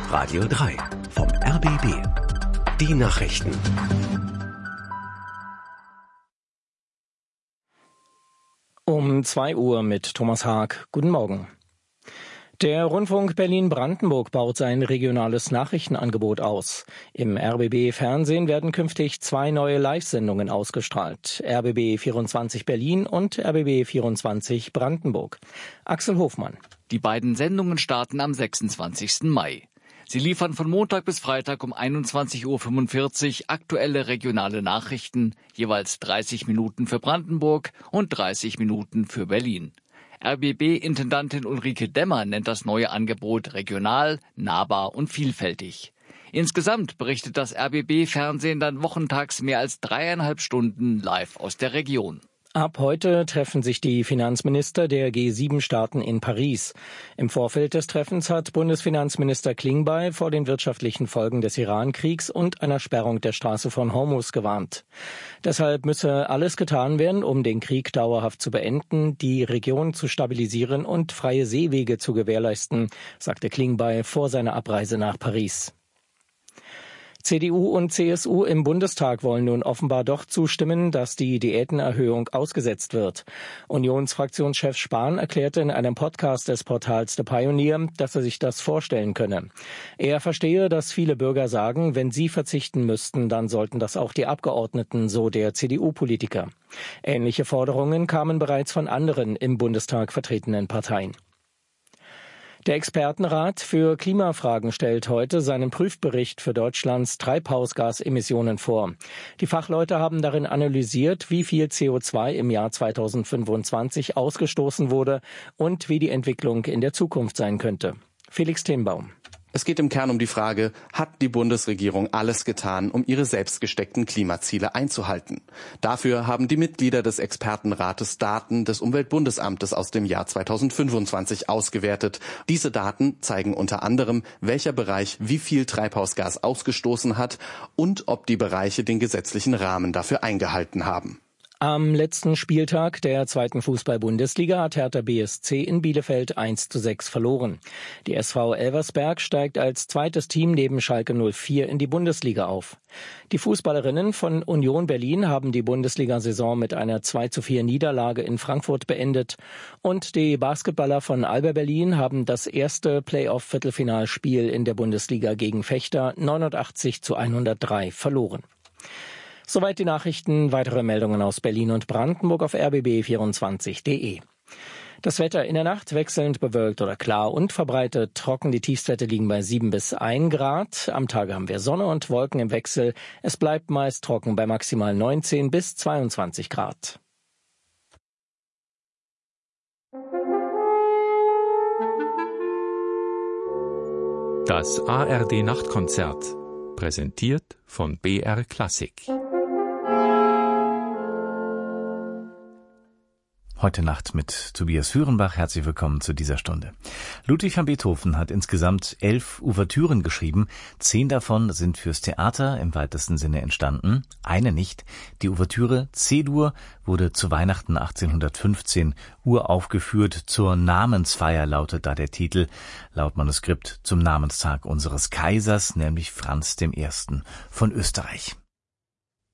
Radio 3 vom RBB. Die Nachrichten. Um 2 Uhr mit Thomas Haag. Guten Morgen. Der Rundfunk Berlin-Brandenburg baut sein regionales Nachrichtenangebot aus. Im RBB-Fernsehen werden künftig 2 neue Live-Sendungen ausgestrahlt. RBB 24 Berlin und RBB 24 Brandenburg. Axel Hofmann. Die beiden Sendungen starten am 26. Mai. Sie liefern von Montag bis Freitag um 21.45 Uhr aktuelle regionale Nachrichten, jeweils 30 Minuten für Brandenburg und 30 Minuten für Berlin. RBB-Intendantin Ulrike Demmer nennt das neue Angebot regional, nahbar und vielfältig. Insgesamt berichtet das RBB-Fernsehen dann wochentags mehr als 3,5 Stunden live aus der Region. Ab heute treffen sich die Finanzminister der G7-Staaten in Paris. Im Vorfeld des Treffens hat Bundesfinanzminister Klingbeil vor den wirtschaftlichen Folgen des Iran-Kriegs und einer Sperrung der Straße von Hormuz gewarnt. Deshalb müsse alles getan werden, um den Krieg dauerhaft zu beenden, die Region zu stabilisieren und freie Seewege zu gewährleisten, sagte Klingbeil vor seiner Abreise nach Paris. CDU und CSU im Bundestag wollen nun offenbar doch zustimmen, dass die Diätenerhöhung ausgesetzt wird. Unionsfraktionschef Spahn erklärte in einem Podcast des Portals The Pioneer, dass er sich das vorstellen könne. Er verstehe, dass viele Bürger sagen, wenn sie verzichten müssten, dann sollten das auch die Abgeordneten, so der CDU-Politiker. Ähnliche Forderungen kamen bereits von anderen im Bundestag vertretenen Parteien. Der Expertenrat für Klimafragen stellt heute seinen Prüfbericht für Deutschlands Treibhausgasemissionen vor. Die Fachleute haben darin analysiert, wie viel CO2 im Jahr 2025 ausgestoßen wurde und wie die Entwicklung in der Zukunft sein könnte. Felix Tenbaum. Es geht im Kern um die Frage, hat die Bundesregierung alles getan, um ihre selbst gesteckten Klimaziele einzuhalten? Dafür haben die Mitglieder des Expertenrates Daten des Umweltbundesamtes aus dem Jahr 2025 ausgewertet. Diese Daten zeigen unter anderem, welcher Bereich wie viel Treibhausgas ausgestoßen hat und ob die Bereiche den gesetzlichen Rahmen dafür eingehalten haben. Am letzten Spieltag der 2. Fußball-Bundesliga hat Hertha BSC in Bielefeld 1:6 verloren. Die SV Elversberg steigt als zweites Team neben Schalke 04 in die Bundesliga auf. Die Fußballerinnen von Union Berlin haben die Bundesliga-Saison mit einer 2:4 Niederlage in Frankfurt beendet. Und die Basketballer von Alba Berlin haben das erste Playoff-Viertelfinalspiel in der Bundesliga gegen Fechter 89:103 verloren. Soweit die Nachrichten. Weitere Meldungen aus Berlin und Brandenburg auf rbb24.de. Das Wetter in der Nacht wechselnd bewölkt oder klar und verbreitet trocken. Die Tiefstwerte liegen bei 7 bis 1 Grad. Am Tage haben wir Sonne und Wolken im Wechsel. Es bleibt meist trocken bei maximal 19 bis 22 Grad. Das ARD-Nachtkonzert, präsentiert von BR Klassik. Heute Nacht mit Tobias Führenbach. Herzlich willkommen zu dieser Stunde. Ludwig van Beethoven hat insgesamt 11 Ouvertüren geschrieben. 10 davon sind fürs Theater im weitesten Sinne entstanden. Eine nicht. Die Ouvertüre C-Dur wurde zu Weihnachten 1815 uraufgeführt. Zur Namensfeier lautet da der Titel. Laut Manuskript zum Namenstag unseres Kaisers, nämlich Franz I. von Österreich.